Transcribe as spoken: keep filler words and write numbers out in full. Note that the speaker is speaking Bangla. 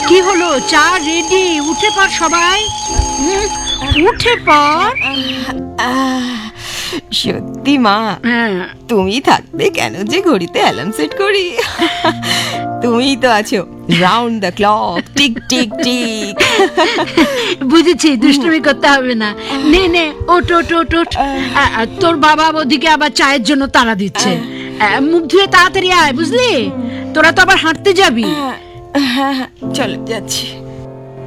কি হলো? চা রেডি, উঠে পড় সবাই, উঠে পড়। সত্যি মা, তুমি থাকতে কেন যে ঘড়িতে অ্যালার্ম সেট করি। তুমি তো আছো round the clock, tick tick tick. বুঝেছি, দুষ্টুমি করতে হবে না। নে নে, ওঠ ওঠ ওঠ ওঠ। তোর বাবা ওদিকে আবার চায়ের জন্য তাড়া দিচ্ছে। মুখ ধুয়ে তাড়াতাড়ি আয়, বুঝলি? তোরা তো আবার হাঁটতে যাবি। হ্যাঁ হ্যাঁ, চলো যাচ্ছি।